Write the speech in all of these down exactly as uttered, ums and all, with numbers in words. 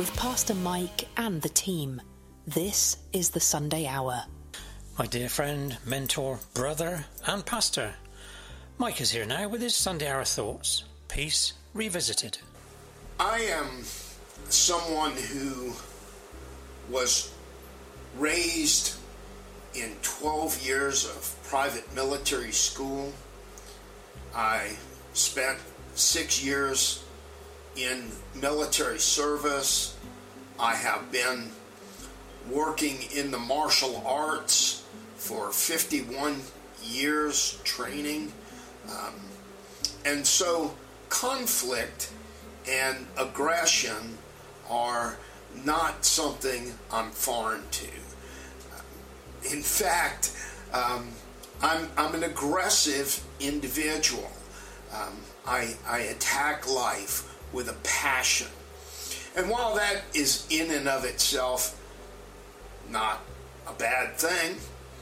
with Pastor Mike and the team. This is the Sunday Hour. My dear friend, mentor, brother and pastor, Mike is here now with his Sunday Hour thoughts. Peace Revisited. I am someone who was raised in twelve years of private military school. I spent six years in military service. I have been working in the martial arts for fifty-one years training. Um, and so conflict and aggression are not something I'm foreign to. In fact, um, I'm, I'm an aggressive individual. Um, I, I attack life with a passion. And while that is in and of itself not a bad thing,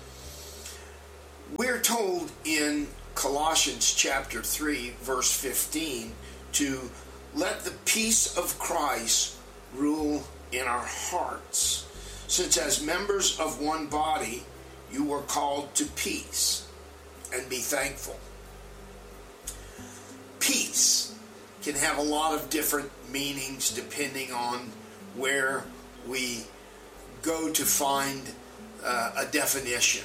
we're told in Colossians chapter three, verse fifteen, to let the peace of Christ rule in our hearts, since as members of one body you were called to peace, and be thankful. Peace can have a lot of different meanings depending on where we go to find uh, a definition.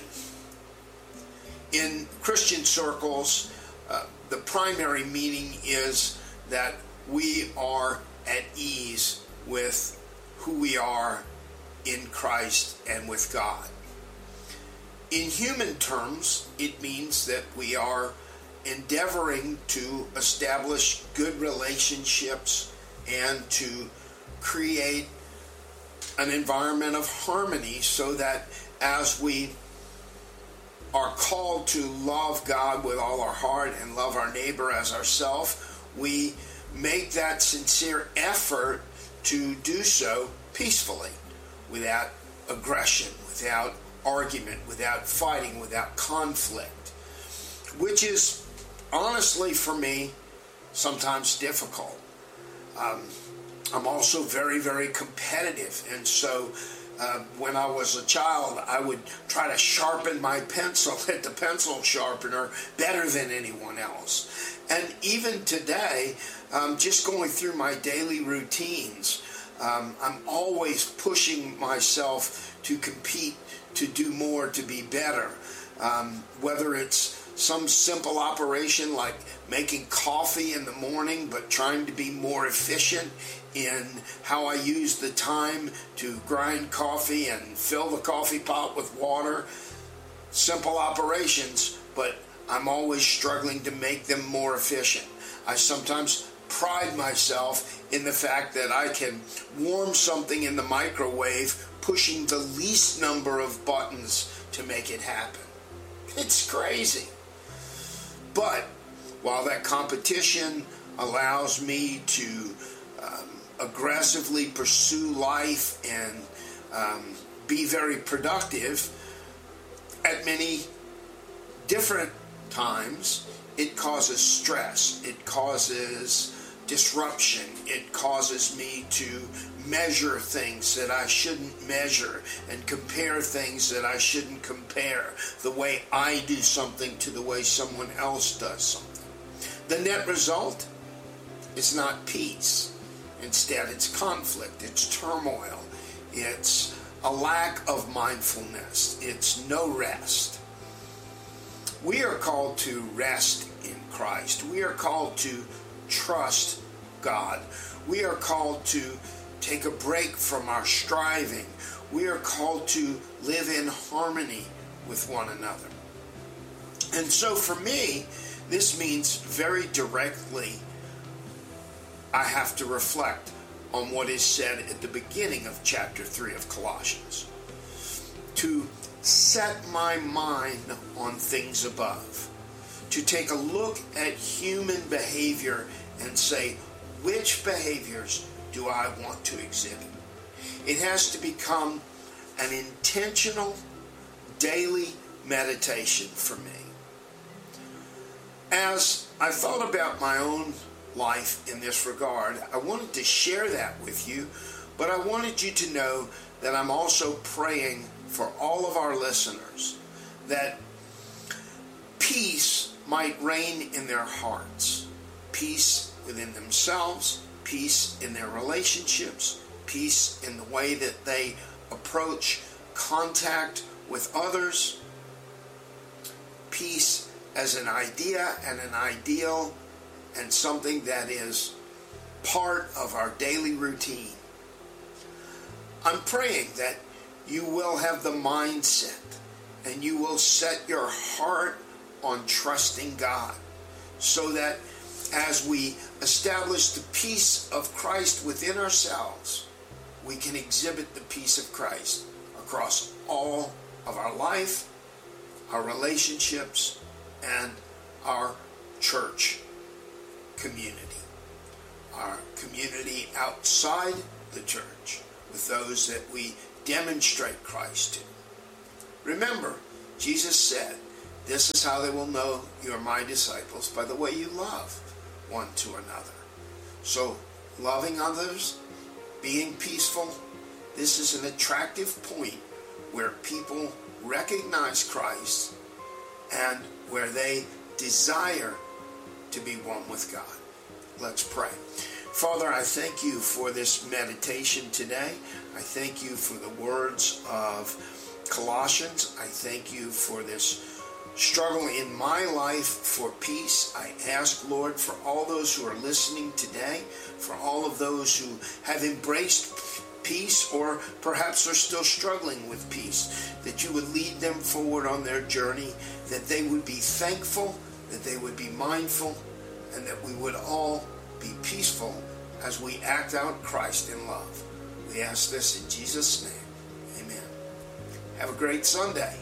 In Christian circles, uh, the primary meaning is that we are at ease with who we are in Christ and with God. In human terms, it means that we are endeavoring to establish good relationships and to create an environment of harmony so that as we are called to love God with all our heart and love our neighbor as ourselves, we make that sincere effort to do so peacefully, without aggression, without argument, without fighting, without conflict, which is honestly for me sometimes difficult. Um, I'm also very, very competitive, and so uh, when I was a child, I would try to sharpen my pencil at the pencil sharpener better than anyone else. And even today, um, just going through my daily routines, um, I'm always pushing myself to compete, to do more, to be better. Um, whether it's some simple operation like making coffee in the morning, but trying to be more efficient in how I use the time to grind coffee and fill the coffee pot with water. Simple operations, but I'm always struggling to make them more efficient. I sometimes pride myself in the fact that I can warm something in the microwave pushing the least number of buttons to make it happen. It's crazy. But while that competition allows me to um, aggressively pursue life and um, be very productive, at many different times it causes stress, it causes disruption, it causes me to measure things that I shouldn't measure and compare things that I shouldn't compare, the way I do something to the way someone else does something. The net result is not peace. Instead, it's conflict, it's turmoil, it's a lack of mindfulness, it's no rest. We are called to rest in Christ. We are called to trust God. We are called to take a break from our striving. We are called to live in harmony with one another. And so for me, this means very directly I have to reflect on what is said at the beginning of chapter three of Colossians. To set my mind on things above. To take a look at human behavior and say, which behaviors do I want to exhibit? It has to become an intentional daily meditation for me. As I thought about my own life in this regard, I wanted to share that with you But I wanted you to know that I'm also praying for all of our listeners, that peace might reign in their hearts, peace within themselves, peace in their relationships, peace in the way that they approach contact with others, peace as an idea and an ideal and something that is part of our daily routine. I'm praying that you will have the mindset and you will set your heart on trusting God, so that as we establish the peace of Christ within ourselves, we can exhibit the peace of Christ across all of our life, our relationships, and our church community, our community outside the church, with those that we demonstrate Christ to. Remember, Jesus said, "This is how they will know you are my disciples, by the way you love one to another." So, loving others, being peaceful, this is an attractive point where people recognize Christ and where they desire to be one with God. Let's pray. Father, I thank you for this meditation today. I thank you for the words of Colossians. I thank you for this struggle in my life for peace. I ask, Lord, for all those who are listening today, for all of those who have embraced peace or perhaps are still struggling with peace, that you would lead them forward on their journey, that they would be thankful, that they would be mindful, and that we would all be peaceful as we act out Christ in love. We ask this in Jesus' name. Amen. Have a great Sunday.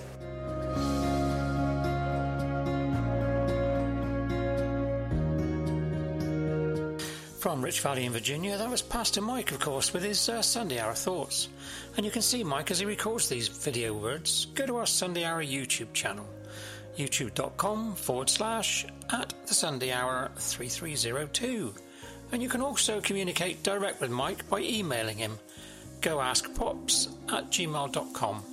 From Rich Valley in Virginia, that was Pastor Mike, of course, with his uh, Sunday Hour Thoughts. And you can see Mike as he records these video words. Go to our Sunday Hour YouTube channel, youtube.com forward slash at the Sunday Hour three three zero two. And you can also communicate direct with Mike by emailing him, goaskpops at gmail dot com.